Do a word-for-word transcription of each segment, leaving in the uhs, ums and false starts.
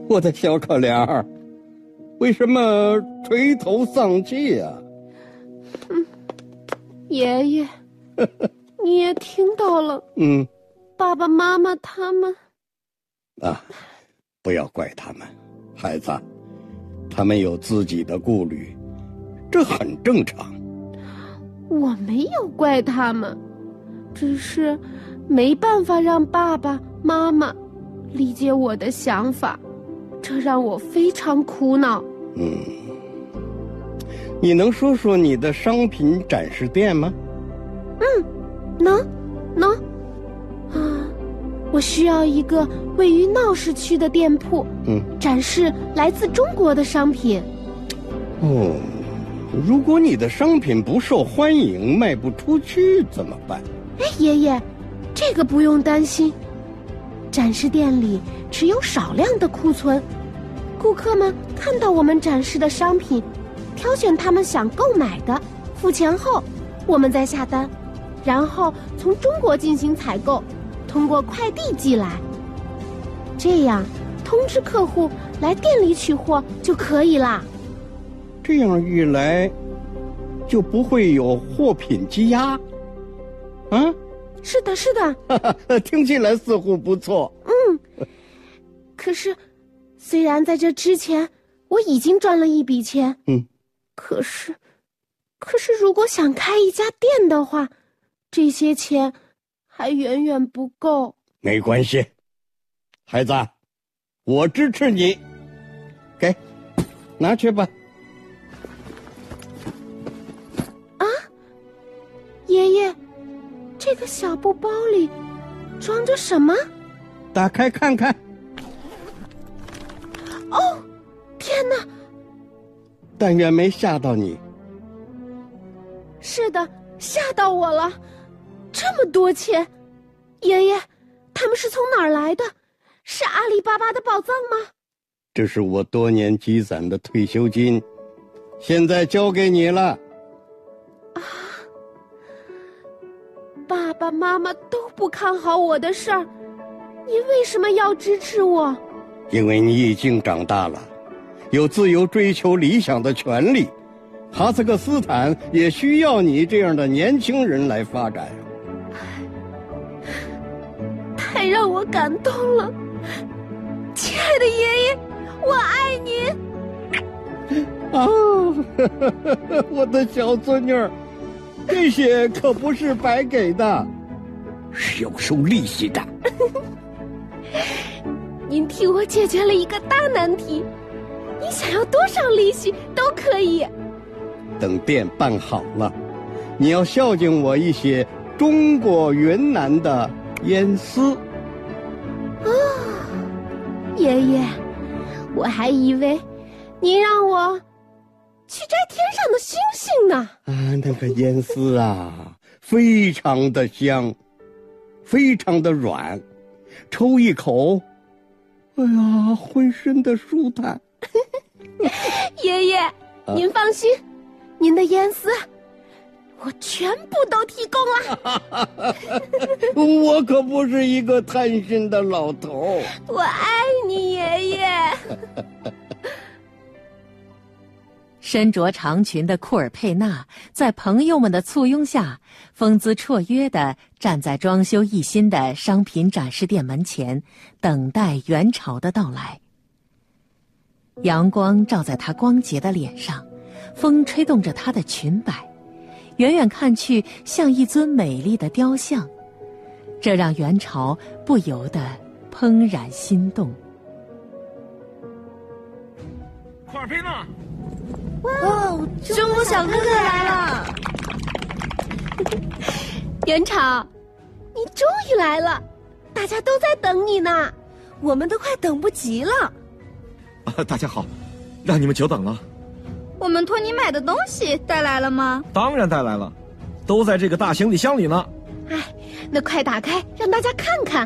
我的小可怜儿，为什么垂头丧气呀、啊？ 嗯，爷爷，你也听到了。 嗯， 爸爸妈妈他们啊，不要怪他们，孩子，他们有自己的顾虑，这很正常。 我没有怪他们，只是没办法让爸爸妈妈理解我的想法，这让我非常苦恼。 嗯，你能说说你的商品展示店吗？ 嗯，能，能。啊，我需要一个位于闹市区的店铺， 嗯， 展示来自中国的商品。 哦，如果你的商品不受欢迎，卖不出去怎么办？ 哎，爷爷，这个不用担心。展示店里只有少量的库存，顾客们看到我们展示的商品，挑选他们想购买的，付钱后，我们再下单，然后从中国进行采购，通过快递寄来。这样通知客户来店里取货就可以啦。 这样一来，就不会有货品积压。啊？ 是的，是的。 听起来似乎不错。 嗯，可是，虽然在这之前我已经赚了一笔钱， 嗯， 可是，可是如果想开一家店的话，这些钱还远远不够。 没关系，孩子，我支持你。给，拿去吧。 啊，爷爷。这个小布包里装着什么？ 打开看看。 哦，天哪！ 但愿没吓到你。 是的，吓到我了。这么多钱，爷爷，他们是从哪儿来的？是阿里巴巴的宝藏吗？ 这是我多年积攒的退休金，现在交给你了。 啊！爸爸妈妈都不看好我的事儿，你为什么要支持我？ 因为你已经长大了，有自由追求理想的权利。哈萨克斯坦也需要你这样的年轻人来发展。 太让我感动了，亲爱的爷爷，我爱您。 啊，我的小孙女儿。这些可不是白给的，是要收利息的。 您替我解决了一个大难题，你想要多少利息都可以。 等店办好了，你要孝敬我一些中国云南的烟丝。 哦，爷爷，我还以为您让我去摘天上的星星呢。 啊，那个烟丝啊，非常的香，非常的软，抽一口，哎呀，浑身的舒坦。 爷爷，啊，您放心，您的烟丝我全部都提供了。 我可不是一个贪心的老头。 我爱你，爷爷。 身着长裙的库尔佩纳在朋友们的簇拥下，风姿绰约地站在装修一新的商品展示店门前，等待元朝的到来。阳光照在她光洁的脸上，风吹动着她的裙摆，远远看去像一尊美丽的雕像，这让元朝不由得怦然心动。 库尔佩纳！ 哇，中国小哥哥来了！元朝，你终于来了，大家都在等你呢，我们都快等不及了。 啊，大家好，让你们久等了。 我们托你买的东西带来了吗？ 当然带来了，都在这个大行李箱里呢。 哎，那快打开，让大家看看。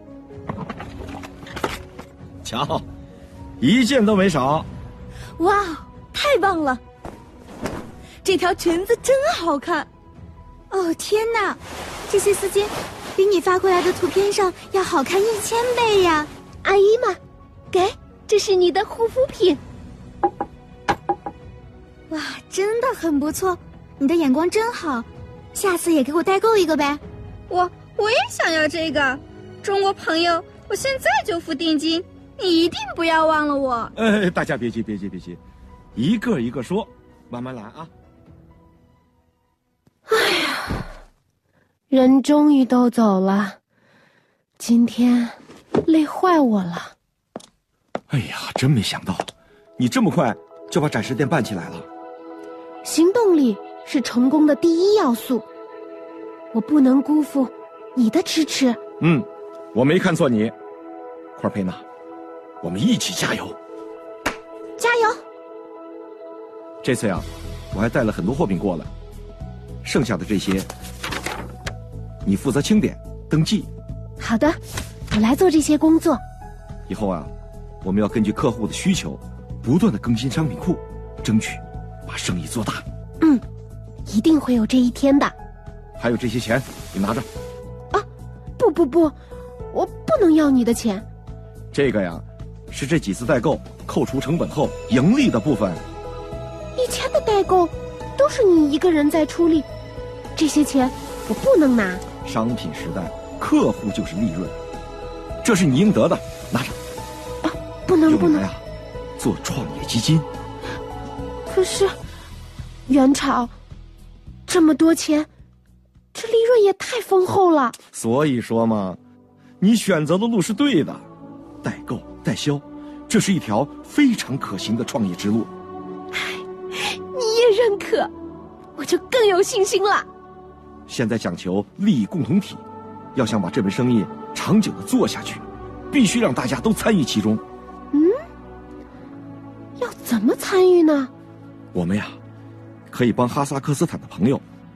瞧，一件都没少。 哇，太棒了！这条裙子真好看。哦，天哪，这些丝巾比你发过来的图片上要好看一千倍呀！ 阿姨嘛，给这是你的护肤品。 哇，真的很不错，你的眼光真好，下次也给我代购一个呗。 我我也想要这个，中国朋友，我现在就付定金，你一定不要忘了我。 哎，大家别急，别急，别急，一个一个说，慢慢来啊。 哎呀，人终于都走了，今天累坏我了。 哎呀，真没想到，你这么快就把展示店办起来了。 行动力是成功的第一要素，我不能辜负你的支持。 嗯，我没看错你，库尔佩娜，我们一起加油！ 加油！ 这次呀，我还带了很多货品过来，剩下的这些，你负责清点、登记。 好的，我来做这些工作。 以后啊，我们要根据客户的需求，不断的更新商品库，争取把生意做大。 嗯，一定会有这一天的。 还有这些钱，你拿着。 啊，不不不，我不能要你的钱。 这个呀，是这几次代购扣除成本后盈利的部分。 以前的代购都是你一个人在出力，这些钱我不能拿。 商品时代，客户就是利润，这是你应得的，拿着。 啊，不能不能呀，做创业基金。 可是，元朝这么多钱，这利润也太丰厚了。 所以说嘛，你选择的路是对的，代购代销，这是一条非常可行的创业之路。 你也认可，我就更有信心了。 现在讲求利益共同体，要想把这门生意长久的做下去，必须让大家都参与其中。 嗯，要怎么参与呢？ 我们呀，可以帮哈萨克斯坦的朋友